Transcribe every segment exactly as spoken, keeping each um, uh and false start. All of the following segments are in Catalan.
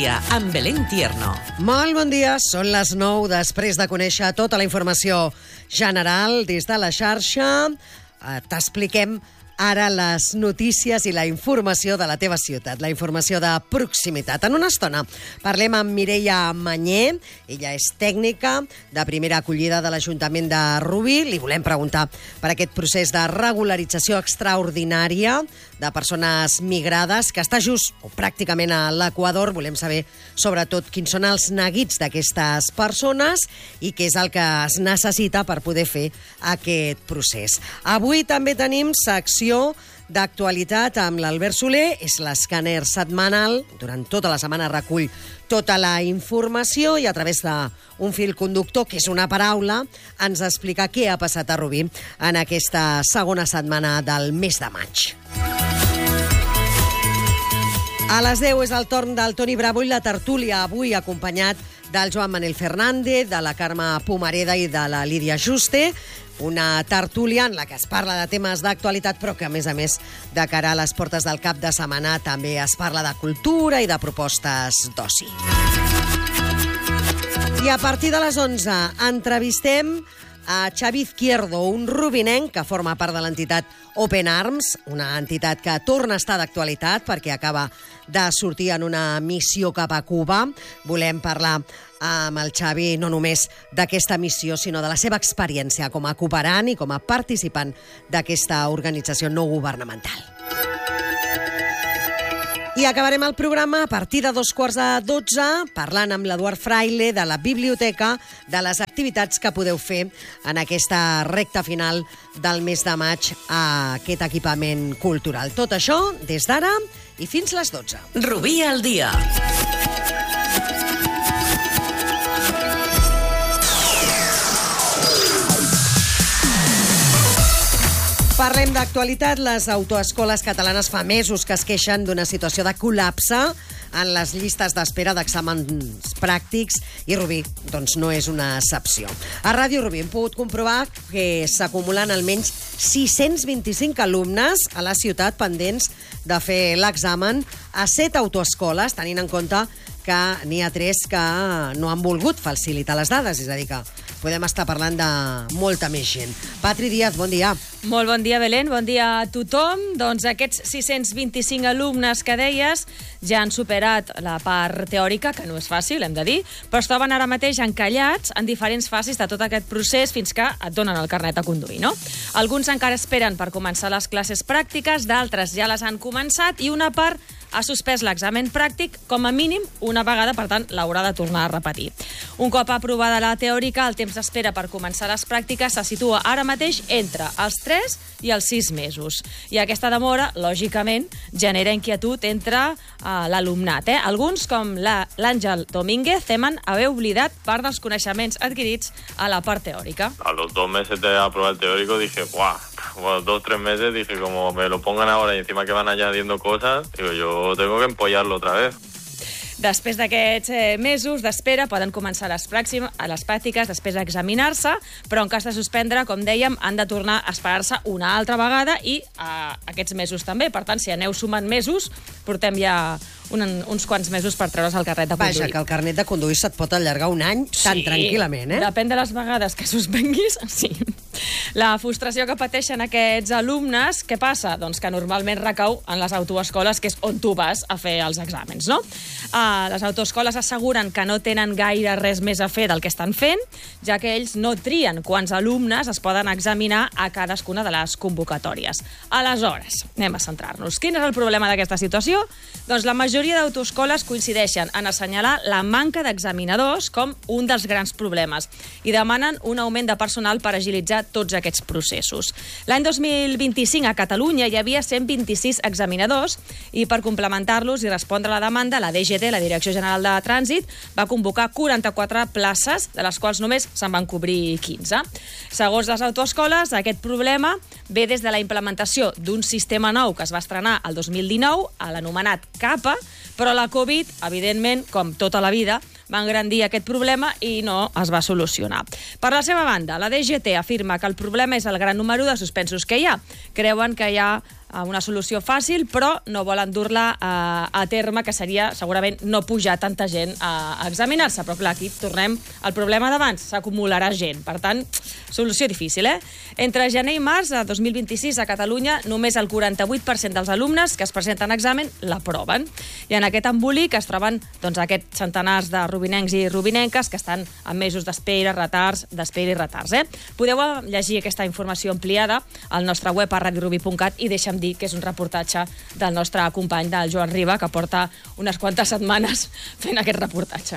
dia, amb Belén Tierno. Molt bon dia, són les nou després de conèixer tota la informació general des de la xarxa. Eh, T'expliquem ara les notícies i la informació de la teva ciutat, la informació de proximitat. En una estona parlem amb Mireia Mañé, ella és tècnica de primera acollida de l'Ajuntament de Rubí. Li volem preguntar per aquest procés de regularització extraordinària de persones migrades que està just o pràcticament a l'Equador. Volem saber sobretot quins són els neguits d'aquestes persones i què és el que es necessita per poder fer aquest procés. Avui també tenim secció d'actualitat amb l'Albert Soler, és l'escàner setmanal, durant tota la setmana recull tota la informació i a través d'un fil conductor, que és una paraula, ens explica què ha passat a Rubí en aquesta segona setmana del mes de maig. A les deu és el torn del Toni Bravo i la tertúlia, avui acompanyat del Joan Manel Fernández, de la Carme Pomareda i de la Lídia Juste, una tertúlia en la que es parla de temes d'actualitat, però que, a més a més, de cara a les portes del cap de setmana, també es parla de cultura i de propostes d'oci. I a partir de les onze entrevistem a Xavi Izquierdo, un rubinenc que forma part de l'entitat Open Arms, una entitat que torna a estar d'actualitat perquè acaba de sortir en una missió cap a Cuba. Volem parlar amb el Xavi no només d'aquesta missió, sinó de la seva experiència com a cooperant i com a participant d'aquesta organització no governamental. I acabarem el programa a partir de dos quarts de dotze parlant amb l'Eduard Fraile de la biblioteca, de les activitats que podeu fer en aquesta recta final del mes de maig a aquest equipament cultural. Tot això des d'ara i fins les dotze. Rubí al dia. Parlem d'actualitat. Les autoescoles catalanes fa mesos que es queixen d'una situació de col·lapse en les llistes d'espera d'exàmens pràctics i Rubí doncs, no és una excepció. A Ràdio Rubí hem pogut comprovar que s'acumulen almenys sis-cents vint-i-cinc alumnes a la ciutat pendents de fer l'examen a set autoescoles, tenint en compte que n'hi ha tres que no han volgut facilitar les dades, és a dir, que podem estar parlant de molta més gent. Patri Díaz, bon dia. Molt bon dia, Belén, bon dia a tothom. Doncs aquests sis-cents vint-i-cinc alumnes que deies ja han superat la part teòrica, que no és fàcil, hem de dir, però es troben ara mateix encallats en diferents fases de tot aquest procés fins que et donen el carnet a conduir, no? Alguns encara esperen per començar les classes pràctiques, d'altres ja les han començat i una part ha suspès l'examen pràctic com a mínim una vegada, per tant, l'haurà de tornar a repetir. Un cop aprovada la teòrica, el temps d'espera per començar les pràctiques se situa ara mateix entre els tres i els sis mesos. I aquesta demora, lògicament, genera inquietud entre uh, l'alumnat. Eh? Alguns, com l'Àngel Domínguez, temen haver oblidat part dels coneixements adquirits a la part teòrica. A los dos meses de aprobar el teórico dije, ¡guau! Bueno, dos, tres meses dije, como me lo pongan ahora y encima que van añadiendo cosas, digo, yo tengo que empollarlo otra vez. Després d'aquests eh, mesos d'espera poden començar les, pràxim, les pràctiques després d'examinar-se, però en cas de suspendre, com dèiem, han de tornar a esperar-se una altra vegada i eh, aquests mesos també. Per tant, si aneu sumant mesos, portem ja un, uns quants mesos per treure's el carnet de conduir. Vaja, que el carnet de conduir se't pot allargar un any tan sí, tranquil·lament, eh? Depèn de les vegades que suspenguis, sí. La frustració que pateixen aquests alumnes, què passa? Doncs que normalment recau en les autoescoles, que és on tu vas a fer els exàmens, no? Uh, les autoescoles asseguren que no tenen gaire res més a fer del que estan fent, ja que ells no trien quants alumnes es poden examinar a cadascuna de les convocatòries. Aleshores, anem a centrar-nos. Quin és el problema d'aquesta situació? Doncs la majoria d'autoescoles coincideixen en assenyalar la manca d'examinadors com un dels grans problemes i demanen un augment de personal per agilitzar tots aquests processos. L'any dos mil vint-i-cinc a Catalunya hi havia cent vint-i-sis examinadors i per complementar-los i respondre a la demanda, la D G T, la Direcció General de Trànsit, va convocar quaranta-quatre places, de les quals només se'n van cobrir quinze. Segons les autoescoles, aquest problema ve des de la implementació d'un sistema nou que es va estrenar el dos mil dinou, l'anomenat CAPA, però la Covid, evidentment, com tota la vida, va engrandir aquest problema i no es va solucionar. Per la seva banda, la D G T afirma que el problema és el gran número de suspensos que hi ha. Creuen que hi ha una solució fàcil, però no volen dur-la a, a terme, que seria segurament no pujar tanta gent a, a examinar-se. Però clar, aquí tornem al problema d'abans, s'acumularà gent. Per tant, solució difícil, eh? Entre gener i març de dos mil vint-i-sis a Catalunya, només el quaranta-vuit per cent dels alumnes que es presenten a examen l'aproven. I en aquest embolic es troben doncs, aquests centenars de rubinencs i rubinenques que estan amb mesos d'espera, retards, d'espera i retards. Eh? Podeu llegir aquesta informació ampliada al nostre web a radio rubi punt cat i deixa'm dir que és un reportatge del nostre company, del Joan Riba, que porta unes quantes setmanes fent aquest reportatge.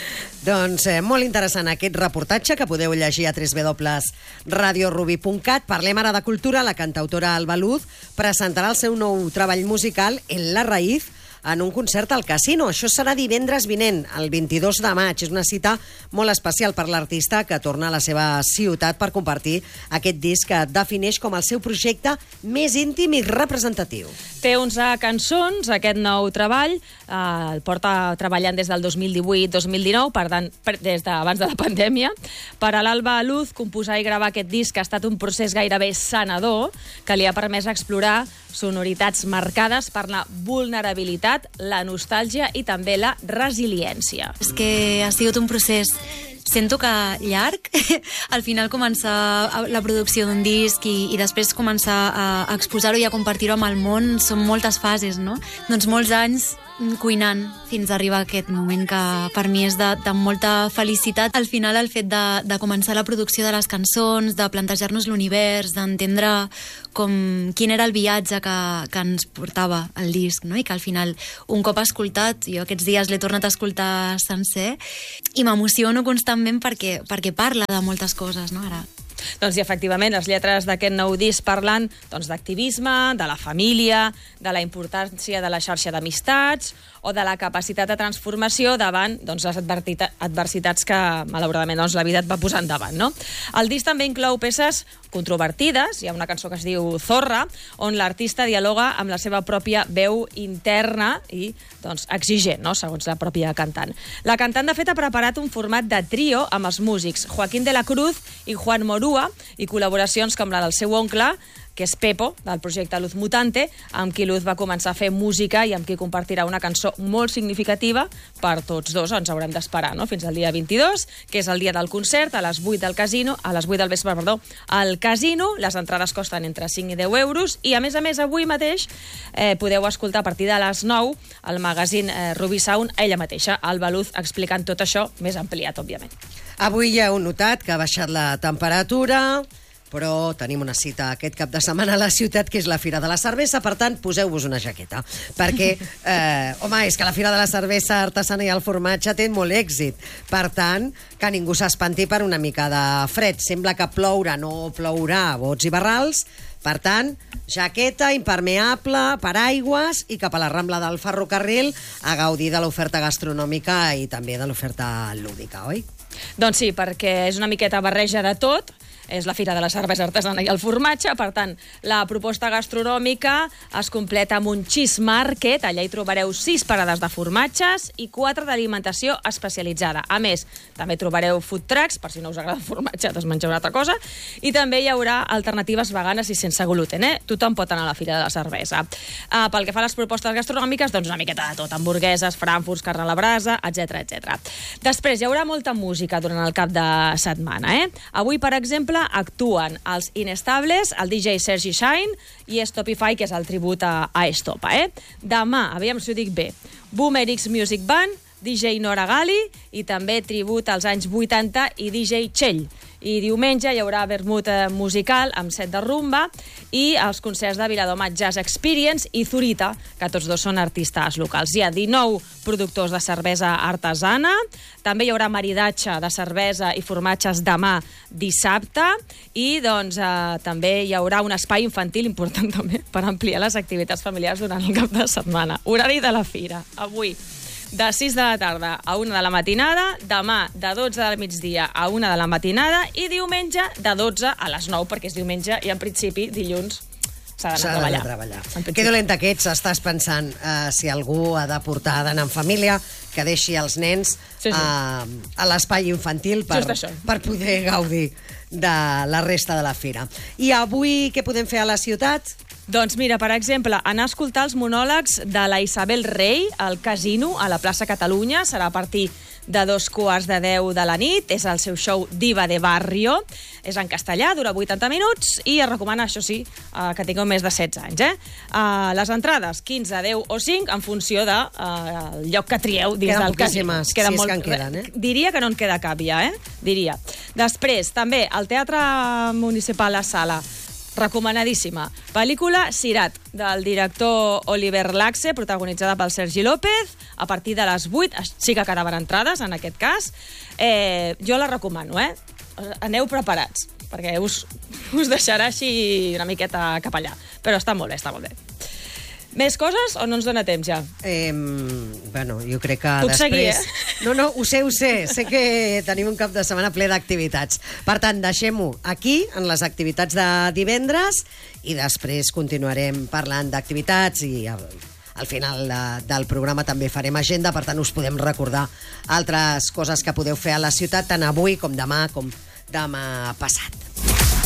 Doncs eh, molt interessant aquest reportatge que podeu llegir a w w w punt radio rubi punt cat. Parlem ara de cultura. La cantautora Alba Luz presentarà el seu nou treball musical En la Raíz en un concert al Casino. Això serà divendres vinent, el vint-i-dos de maig. És una cita molt especial per l'artista que torna a la seva ciutat per compartir aquest disc que defineix com el seu projecte més íntim i representatiu. Té onze cançons, aquest nou treball, eh, el porta treballant des del dos mil divuit dos mil dinou, per tant, des d'abans de la pandèmia. Per a l'Alba Luz, composar i gravar aquest disc ha estat un procés gairebé sanador que li ha permès explorar sonoritats marcades per la vulnerabilitat, la nostàlgia i també la resiliència. És que ha sigut un procés, sento que llarg, al final començar la producció d'un disc i, i després començar a, a exposar-ho i a compartir-ho amb el món són moltes fases, no? Doncs molts anys cuinant fins a arribar a aquest moment que per mi és de, de molta felicitat. Al final el fet de, de començar la producció de les cançons, de plantejar-nos l'univers, d'entendre com, quin era el viatge que, que ens portava el disc, no? I que al final un cop escoltat, jo aquests dies l'he tornat a escoltar sencer i m'emociono constantment perquè, perquè parla de moltes coses, no? Ara Doncs i efectivament, les lletres d'aquest nou disc parlen doncs, d'activisme, de la família, de la importància de la xarxa d'amistats o de la capacitat de transformació davant doncs, les adversitats que, malauradament, doncs, la vida et va posant davant. No? El disc també inclou peces controvertides. Hi ha una cançó que es diu Zorra, on l'artista dialoga amb la seva pròpia veu interna i doncs, exigent, no? Segons la pròpia cantant. La cantant, de fet, ha preparat un format de trio amb els músics Joaquín de la Cruz i Juan Morúa i col·laboracions com la del seu oncle, que és Pepo, del projecte Luz Mutante, amb qui Luz va començar a fer música i amb qui compartirà una cançó molt significativa per tots dos. Ens haurem d'esperar, no?, fins al dia vint-i-dos, que és el dia del concert, a les vuit del casino, a les vuit del vespre, perdó, al casino. Les entrades costen entre cinc i deu euros i, a més a més, avui mateix eh, podeu escoltar a partir de les nou el magazín eh, Ruby Sound, ella mateixa, Alba Luz, explicant tot això més ampliat, òbviament. Avui ja heu notat que ha baixat la temperatura, però tenim una cita aquest cap de setmana a la ciutat, que és la Fira de la Cervesa. Per tant, poseu-vos una jaqueta, perquè, eh, home, és que la Fira de la Cervesa artesana i el formatge té molt èxit. Per tant, que ningú s'espanti per una mica de fred. Sembla que plourà, no plourà, bots i barrals. Per tant, jaqueta, impermeable, paraigües i cap a la Rambla del Ferrocarril a gaudir de l'oferta gastronòmica i també de l'oferta lúdica, oi? Doncs sí, perquè és una miqueta barreja de tot. És la Fira de la Cervesa Artesana i el Formatge. Per tant, la proposta gastronòmica es completa amb un cheese market. Allà hi trobareu sis parades de formatges i quatre d'alimentació especialitzada. A més, també trobareu food trucks, per si no us agrada el formatge, desmengeu una altra cosa. I també hi haurà alternatives veganes i sense gluten, eh? Tothom pot anar a la Fira de la Cervesa. Uh, pel que fa a les propostes gastronòmiques, doncs una miqueta de tot. Hamburgueses, frankfurts, carn a la brasa, etcètera, etcètera. Després, hi haurà molta música durant el cap de setmana, eh? Avui, per exemple, actuen els Inestables, el D J Sergi Shine i Stopify, que és el tribut a, a Estopa, eh? Demà, aviam si ho dic bé, Boomer X Music Band, D J Nora Gali i també tribut als anys vuitanta i D J Txell. I diumenge hi haurà vermut musical amb set de rumba i els concerts de Viladomat Jazz Experience i Zurita, que tots dos són artistes locals. Hi ha dinou productors de cervesa artesana, també hi haurà maridatge de cervesa i formatges demà dissabte i doncs eh, també hi haurà un espai infantil important també per ampliar les activitats familiars durant el cap de setmana. Horari de la fira, avui de sis de la tarda a una de la matinada, demà de dotze del migdia a una de la matinada i diumenge de dotze a les nou, perquè és diumenge i en principi dilluns s'ha d'anar a treballar. treballar. Que dolenta que ets, estàs pensant uh, si algú ha de portar, ha d'anar en família, que deixi els nens sí, sí. Uh, a l'espai infantil per, per poder gaudir de la resta de la fira. I avui què podem fer a la ciutat? Doncs mira, per exemple, anar a escoltar els monòlegs de la Isabel Rey al Casino, a la plaça Catalunya. Serà a partir de dos quarts de deu de la nit. És el seu show Diva de Barrio. És en castellà, dura vuitanta minuts i es recomana, això sí, que tingueu més de setze anys. Eh? Les entrades, quinze, deu o cinc, en funció del uh, lloc que trieu dins queden del Casino. Queden si molt... és que en queden, eh? Diria que no en queda cap ja, eh? Diria. Després, també, al Teatre Municipal La Sala, recomanadíssima. Pel·lícula Sirat, del director Oliver Laxe, protagonitzada pel Sergi López, a partir de les vuit. Sí que quedaven entrades, en aquest cas. Eh, jo la recomano, eh? Aneu preparats, perquè us, us deixarà així una miqueta cap allà. Però està molt bé, està molt bé. Més coses o no ens dona temps ja? Eh, bueno, jo crec que Puc després... seguir, eh? No, no, ho sé, ho sé. Sé que tenim un cap de setmana ple d'activitats. Per tant, deixem-ho aquí, en les activitats de divendres, i després continuarem parlant d'activitats i al, al final de, del programa també farem agenda, per tant us podem recordar altres coses que podeu fer a la ciutat, tant avui com demà, com demà passat.